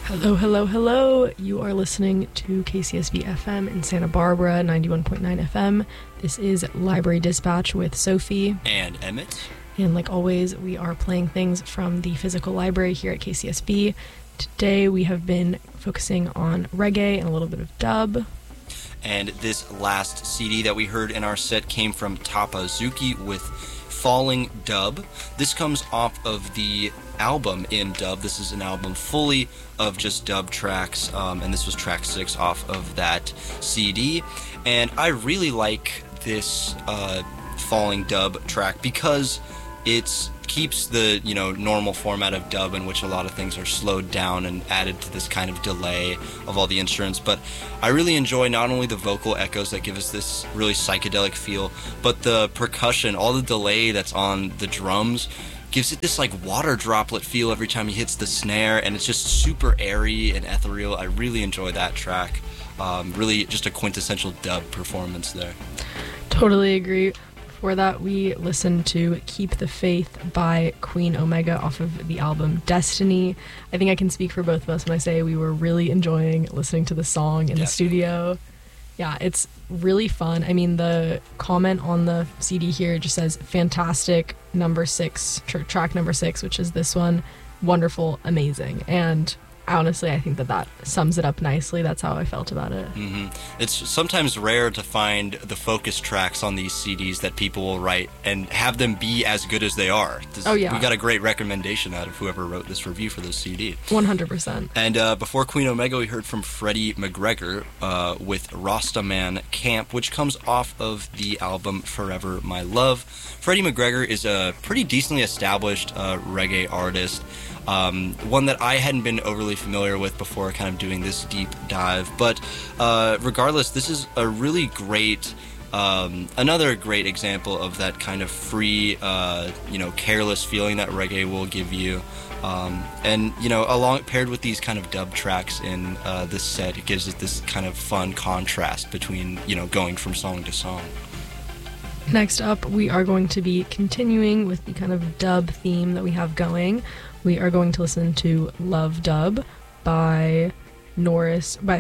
Hello, hello, hello. You are listening to KCSB FM in Santa Barbara, 91.9 FM. This is Library Dispatch with Sophie. And Emmett. And like always, we are playing things from the physical library here at KCSB. Today we have been focusing on reggae and a little bit of dub. And this last CD that we heard in our set came from Tapazuki with Falling Dub. This comes off of the album In Dub. This is an album fully of just dub tracks, and this was track 6 off of that CD. And I really like this Falling Dub track because it keeps the normal format of dub in which a lot of things are slowed down and added to this kind of delay of all the instruments. But I really enjoy not only the vocal echoes that give us this really psychedelic feel, but the percussion, all the delay that's on the drums gives it this like water droplet feel every time he hits the snare, and it's just super airy and ethereal. I really enjoy that track. Really just a quintessential dub performance there. Totally agree. Before that, we listened to Keep the Faith by Queen Omega off of the album Destiny. I think I can speak for both of us when I say we were really enjoying listening to the song in the studio. Yeah, it's really fun. I mean, the comment on the CD here just says, fantastic number 6, track number 6, which is this one, wonderful, amazing. And honestly, I think that sums it up nicely. That's how I felt about it. Mm-hmm. It's sometimes rare to find the focus tracks on these CDs that people will write and have them be as good as they are. Oh, yeah. We got a great recommendation out of whoever wrote this review for this CD. 100%. And before Queen Omega, we heard from Freddie McGregor with Rastaman Camp, which comes off of the album Forever My Love. Freddie McGregor is a pretty decently established reggae artist. One that I hadn't been overly familiar with before kind of doing this deep dive. But regardless, this is a really great, another great example of that kind of free, careless feeling that reggae will give you. And, paired with these kind of dub tracks in this set, it gives it this kind of fun contrast between, going from song to song. Next up, we are going to be continuing with the kind of dub theme that we have going. We are going to listen to Love Dub by Norris Man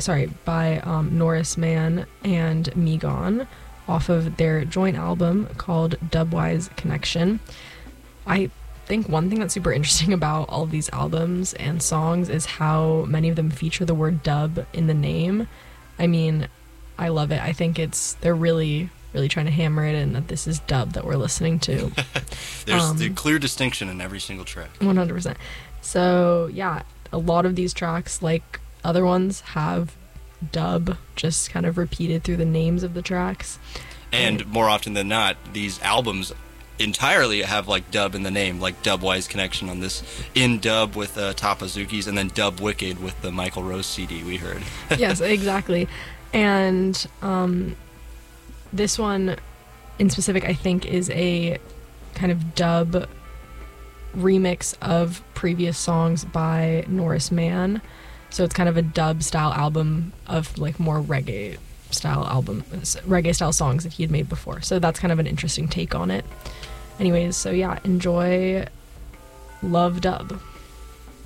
and Megon off of their joint album called Dubwise Connection. I think one thing that's super interesting about all of these albums and songs is how many of them feature the word dub in the name. I mean, I love it. I think they're really trying to hammer it in that this is dub that we're listening to. There's the clear distinction in every single track. 100%. So, yeah, a lot of these tracks, like other ones, have dub just kind of repeated through the names of the tracks. And more often than not, these albums entirely have like dub in the name, like Dubwise Connection on this In Dub with Tapazuki's, and then Dub Wicked with the Michael Rose CD we heard. Yes, exactly. And this one in specific, I think, is a kind of dub remix of previous songs by Norris Man. So it's kind of a dub style album of like more reggae style songs that he had made before. So that's kind of an interesting take on it. Anyways, so yeah, enjoy Love Dub.